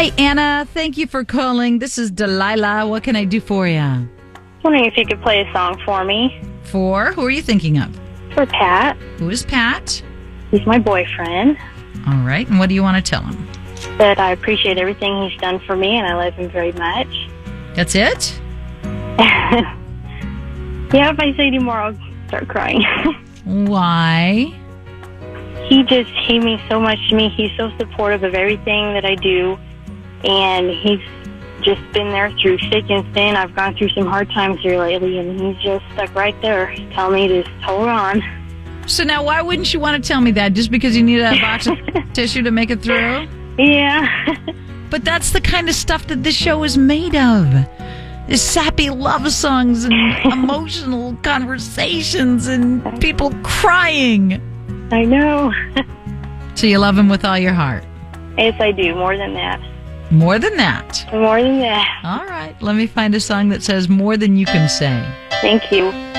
Hi, Anna. Thank you for calling. This is Delilah. What can I do for you? Wondering if you could play a song for me. For? Who are you thinking of? For Pat. Who is Pat? He's my boyfriend. All right. And what do you want to tell him? That I appreciate everything he's done for me and I love him very much. That's it? Yeah, if I say any more, I'll start crying. Why? He means so much to me. He's so supportive of everything that I do. And he's just been there through thick and thin. I've gone through some hard times here lately, and he's just stuck right there telling me to just hold on. So now why wouldn't you want to tell me that? Just because you need a box of tissue to make it through? Yeah. But that's the kind of stuff that this show is made of. There's sappy love songs and emotional conversations and people crying. I know. So you love him with all your heart? Yes, I do. More than that. More than that? More than that. All right. Let me find a song that says more than you can say. Thank you.